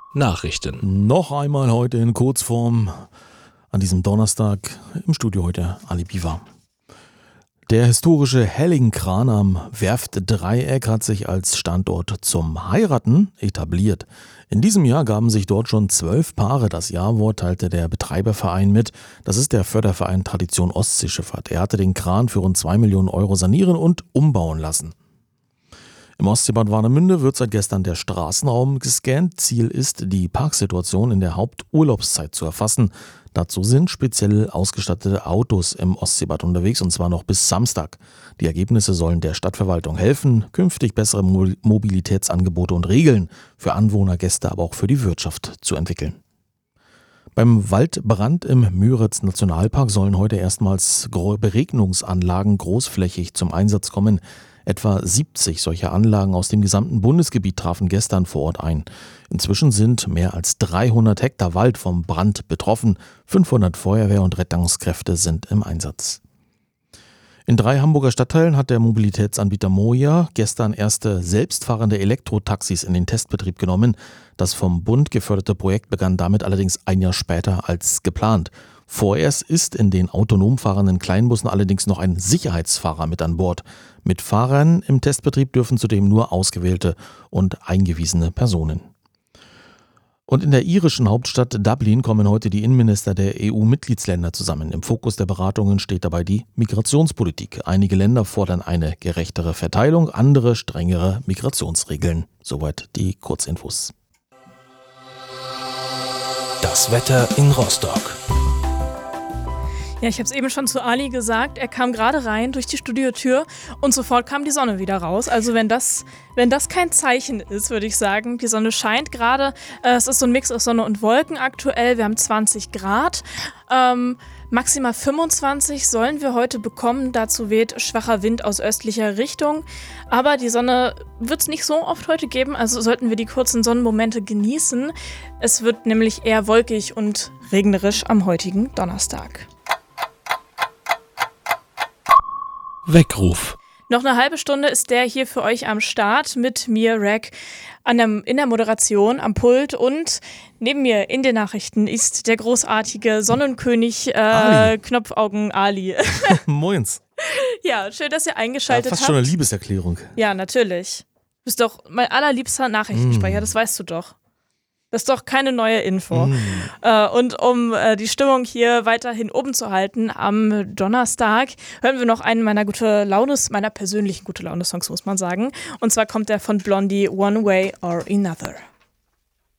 Nachrichten. Noch einmal heute in Kurzform an diesem Donnerstag im Studio heute Ali Biwa. Der historische Helling-Kran am Werftdreieck hat sich als Standort zum Heiraten etabliert. In diesem Jahr gaben sich dort schon 12 Paare das Ja-Wort, teilte der Betreiberverein mit. Das ist der Förderverein Tradition Ostseeschifffahrt. Er hatte den Kran für rund 2 Millionen Euro sanieren und umbauen lassen. Im Ostseebad Warnemünde wird seit gestern der Straßenraum gescannt. Ziel ist, die Parksituation in der Haupturlaubszeit zu erfassen. Dazu sind speziell ausgestattete Autos im Ostseebad unterwegs, und zwar noch bis Samstag. Die Ergebnisse sollen der Stadtverwaltung helfen, künftig bessere Mobilitätsangebote und Regeln für Anwohner, Gäste, aber auch für die Wirtschaft zu entwickeln. Beim Waldbrand im Müritz-Nationalpark sollen heute erstmals Beregnungsanlagen großflächig zum Einsatz kommen. Etwa 70 solcher Anlagen aus dem gesamten Bundesgebiet trafen gestern vor Ort ein. Inzwischen sind mehr als 300 Hektar Wald vom Brand betroffen. 500 Feuerwehr- und Rettungskräfte sind im Einsatz. In 3 Hamburger Stadtteilen hat der Mobilitätsanbieter Moja gestern erste selbstfahrende Elektrotaxis in den Testbetrieb genommen. Das vom Bund geförderte Projekt begann damit allerdings ein Jahr später als geplant. Vorerst ist in den autonom fahrenden Kleinbussen allerdings noch ein Sicherheitsfahrer mit an Bord. Mit Fahrern im Testbetrieb dürfen zudem nur ausgewählte und eingewiesene Personen. Und in der irischen Hauptstadt Dublin kommen heute die Innenminister der EU-Mitgliedsländer zusammen. Im Fokus der Beratungen steht dabei die Migrationspolitik. Einige Länder fordern eine gerechtere Verteilung, andere strengere Migrationsregeln. Soweit die Kurzinfos. Das Wetter in Rostock. Ja, ich habe es eben schon zu Ali gesagt, er kam gerade rein durch die Studiotür und sofort kam die Sonne wieder raus. Also wenn das kein Zeichen ist, würde ich sagen, die Sonne scheint gerade. Es ist so ein Mix aus Sonne und Wolken aktuell. Wir haben 20 Grad. Maximal 25 sollen wir heute bekommen. Dazu weht schwacher Wind aus östlicher Richtung. Aber die Sonne wird es nicht so oft heute geben, also sollten wir die kurzen Sonnenmomente genießen. Es wird nämlich eher wolkig und regnerisch am heutigen Donnerstag. Weckruf. Noch eine halbe Stunde ist der hier für euch am Start mit mir, Rack, in der Moderation, am Pult, und neben mir in den Nachrichten ist der großartige Sonnenkönig Knopfaugen Ali. Moins. Ja, schön, dass ihr eingeschaltet habt. Fast schon eine Liebeserklärung. Ja, natürlich. Du bist doch mein allerliebster Nachrichtensprecher, das weißt du doch. Das ist doch keine neue Info. Und um die Stimmung hier weiterhin oben zu halten, am Donnerstag hören wir noch einen meiner persönlichen Gute-Laune-Songs, muss man sagen. Und zwar kommt der von Blondie, One Way or Another.